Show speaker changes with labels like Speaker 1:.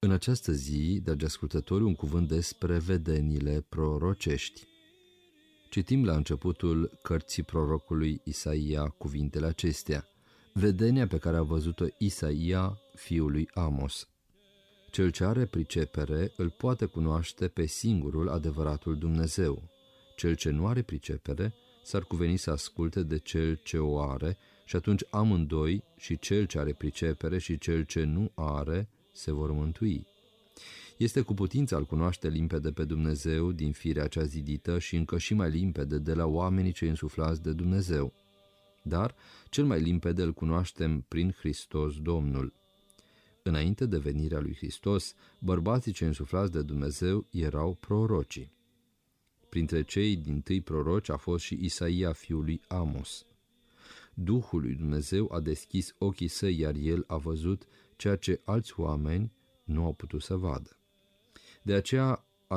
Speaker 1: În această zi, dragi ascultători, un cuvânt despre vedenile prorocești. Citim la începutul cărții prorocului Isaia cuvintele acestea: vedenia pe care a văzut-o Isaia, fiul lui Amos. Cel ce are pricepere îl poate cunoaște pe singurul adevăratul Dumnezeu. Cel ce nu are pricepere s-ar cuveni să asculte de cel ce o are, și atunci amândoi, și cel ce are pricepere și cel ce nu are, se vor mântui. Este cu putință a-L cunoaște limpede pe Dumnezeu din firea cea zidită și încă și mai limpede de la oamenii cei însuflați de Dumnezeu. Dar cel mai limpede îl cunoaștem prin Hristos Domnul. Înainte de venirea lui Hristos, bărbații cei însuflați de Dumnezeu erau prorocii. Printre cei dintâi proroci a fost și Isaia, fiul lui Amos. Duhul lui Dumnezeu a deschis ochii săi, iar el a văzut ceea ce alți oameni nu au putut să vadă. De aceea